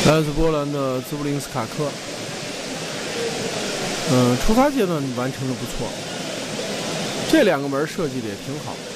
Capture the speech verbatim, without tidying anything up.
来自波兰的兹布林斯卡克，嗯，出发阶段完成的不错，这两个门设计的也挺好。